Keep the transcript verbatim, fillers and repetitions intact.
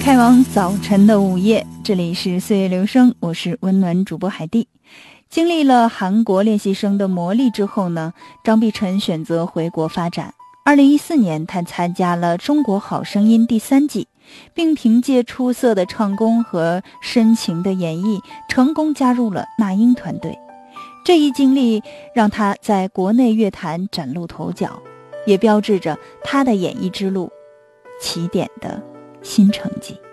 开往早晨的午夜，这里是岁月留声，我是温暖主播海蒂。经历了韩国练习生的磨砺之后呢，张碧晨选择回国发展。二零一四年，他参加了《中国好声音》第三季，并凭借出色的唱功和深情的演绎，成功加入了那英团队。这一经历让他在国内乐坛崭露头角，也标志着他的演艺之路起点的新成绩。